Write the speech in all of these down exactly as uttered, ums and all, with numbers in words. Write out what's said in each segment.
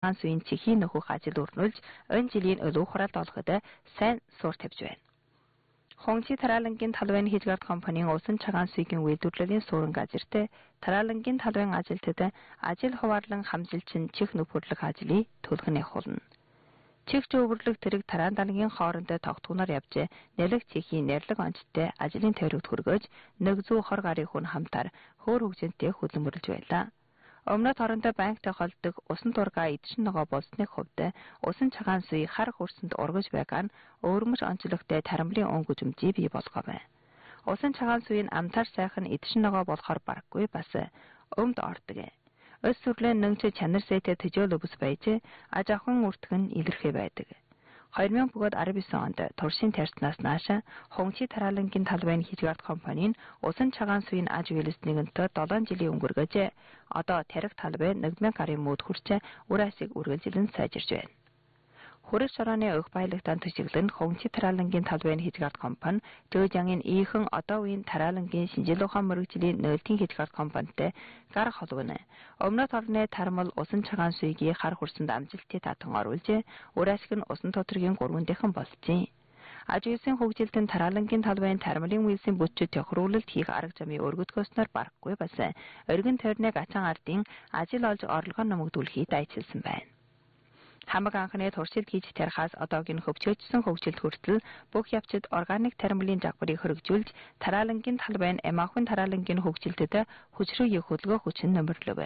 수인 지히 нөхөж ажил өрнүүлж энэ жилийн өлөө хураалт олоход сайн суур тавьж байна. Хончи тараалангийн талбайн хийжгарт компанийн усан цагаан суйгийн үйлдвэрлэлийн суурин газарт тараалангийн талбайн ажилтнууд ажил хуваарлан хамжилчин чих нөхөрлөх ажлыг төлгөн явуулна. Чих зөвөрлөх тэрэг тараан далгийн хоорондоо тогтгоноор явж нэлэг чихийн нэрлэг онцтой ажлын тойрогт хүргэж нэг зүү хор гарын хүн хамтаар хөөр хөгжинтэй хөдөлмөрлж байлаа. Өмнөд хоорондоо банктай холдог усан дургаа эдшин ногоо болсны хувьд усан цагаан суй хар хурсанд ургаж байгаа нь өөрмөж онцлогтой тарамлын өн гүжимжий бий болгоов. Усан цагаан суйн амтар сайхан эдшин ногоо болохоор барахгүй бас өмд ордог. Өс сүрлэн нэмч чанар сэтэй төжөөл өвс байж аж ахуйн үртгэн илэрхий байдаг. хоёр мянга арван девять онд туршийн тарснаас нааш Хончи тараалангийн талбайн хийжгарт компанийн усан цагаан суйн аж үйлс нэгэнтээ долоон жилийн өнгөргөж одоо тарих талбай нэг мянган гарын мөд хүрч үр асыг үргэлжлэн сайжирч байна. Хүрэг шорооны өг баялагтан төчиглэн Хончи тараалангийн талбайн хийжгарт компани Жөөжангийн ийхэн одоо үеийн тараалангийн шинжил ухаан мөрөгжлийн нөлтийн хийжгарт компанитай гар холгоно. Өмнөд орны тармал усан цагаан суйгийн хар хурсанд амжилтыг татан оруулж үр асыг нь усан тодоргийн гурвандэхан болжээ. Аж үйлсийн хөгжилтөнд тараалангийн талбайн тармалын үйлсийн бүтчид тохируулалт хийх арга замын өргөдгөөснөр барахгүй бас өргөн тойрныг ачаан ардын ажил олж орлогоо нэмэгдүүлэхийг дайчилсан байна. Хамаг анхны туршилт хийж тарихаас одоогийн хөвчөөжсөн хөгжилт хүртэл бүх явцад органик тармалын дагварыг хөргөжүүлж тараалангийн талбайн эмаахын тараалангийн хөгжилтэд хүчрэг хөдөлгөөх хүчин нэмэрлэв.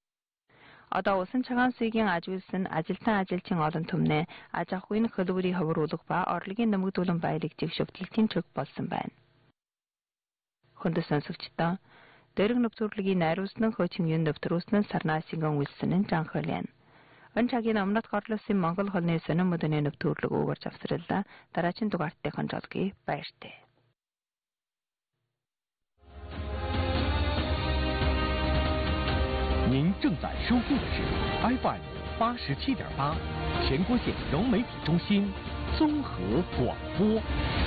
Одоо усан цагаан суйгийн аж үйлс нь ажилтан ажилчин олон түмнээ аж ахуйн хөлбөрийн хөврүүлэх ба орлогын нэмэгдүүлэн баялагчийг шөвтлөлтийн чөг болсон байна. Хүндэс сонсогчдоо дэрэг нөхцөрлөгийн найруулсан хөөцөн юм нөвтрүүлсэн сарнаа сингон үйлсэн нь жанхолын энэ цагийн өмнөд горлосын Монгол холны сонин мөдөний нөвтөрлөг өгөр завсралла дараагийн дугаартын жолгийг баяртай. 您正在收听的是 F M 八十七点八全国县融媒体中心综合广播。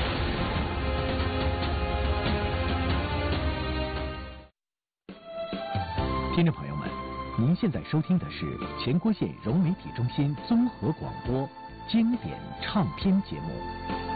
听众朋友们，您现在收听的是全国县融媒体中心综合广播经典唱片节目。